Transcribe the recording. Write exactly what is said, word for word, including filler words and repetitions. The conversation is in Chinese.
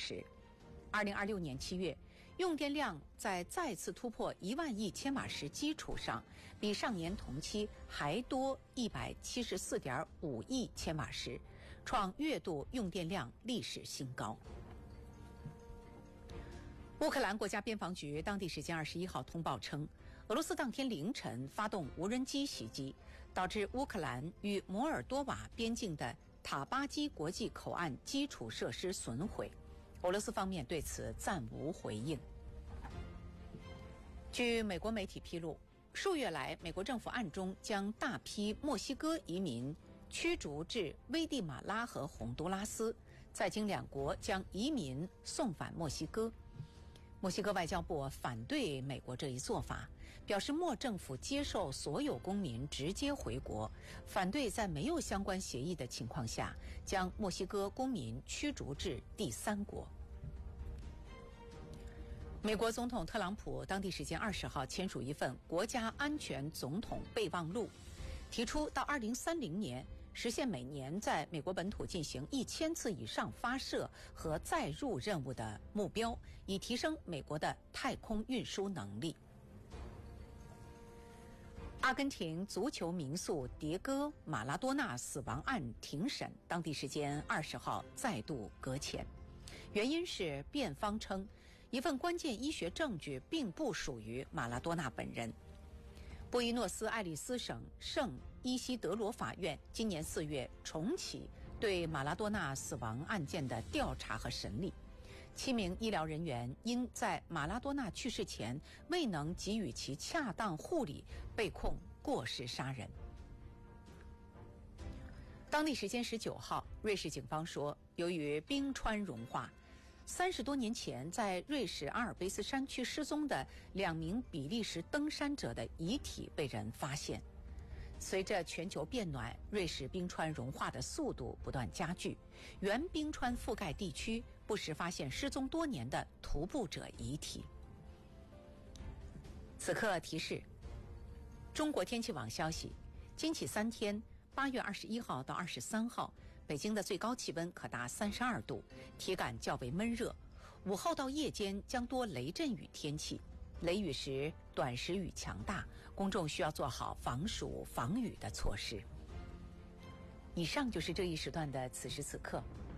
时。二零二六年七月，用电量在再次突破一万亿千瓦时基础上，比上年同期还多一百七十四点五亿千瓦时，创月度用电量历史新高。乌克兰国家边防局当地时间二十一号通报称，俄罗斯当天凌晨发动无人机袭击，导致乌克兰与摩尔多瓦边境的塔巴基国际口岸基础设施损毁。俄罗斯方面对此暂无回应。据美国媒体披露，数月来，美国政府暗中将大批墨西哥移民驱逐至危地马拉和洪都拉斯，再经两国将移民送返墨西哥。墨西哥外交部反对美国这一做法，表示墨政府接受所有公民直接回国，反对在没有相关协议的情况下将墨西哥公民驱逐至第三国。美国总统特朗普当地时间二十号签署一份国家安全总统备忘录，提出到二零三零年实现每年在美国本土进行一千次以上发射和载入任务的目标，以提升美国的太空运输能力。阿根廷足球名宿迭戈·马拉多纳死亡案庭审当地时间二十号再度搁浅，原因是辩方称一份关键医学证据并不属于马拉多纳本人。布宜诺斯艾利斯省圣伊西德罗法院今年四月重启对马拉多纳死亡案件的调查和审理，七名医疗人员因在马拉多纳去世前未能给予其恰当护理，被控过失杀人。当地时间十九号，瑞士警方说，由于冰川融化，三十多年前在瑞士阿尔卑斯山区失踪的两名比利时登山者的遗体被人发现。随着全球变暖，瑞士冰川融化的速度不断加剧，原冰川覆盖地区不时发现失踪多年的徒步者遗体。此刻提示：中国天气网消息，今起三天，八月二十一号到二十三号，北京的最高气温可达三十二度，体感较为闷热。午后到夜间将多雷阵雨天气，雷雨时短时雨强大，公众需要做好防暑防雨的措施。以上就是这一时段的此时此刻，